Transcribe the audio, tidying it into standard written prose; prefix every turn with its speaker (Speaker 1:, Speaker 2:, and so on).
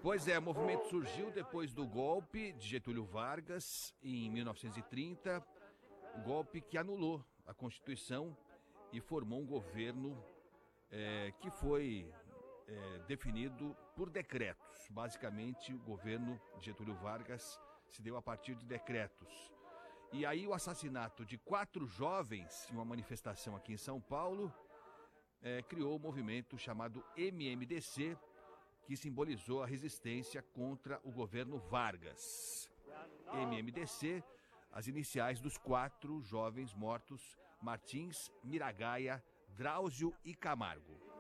Speaker 1: Pois é, o movimento surgiu depois do golpe de Getúlio Vargas, em 1930, o golpe que anulou a Constituição e formou um governo que foi definido por decretos. Basicamente, o governo de Getúlio Vargas se deu a partir de decretos. E aí o assassinato de 4 jovens em uma manifestação aqui em São Paulo criou o movimento chamado MMDC, que simbolizou a resistência contra o governo Vargas. MMDC, as iniciais dos 4 jovens mortos, Martins, Miragaia, Drauzio e Camargo.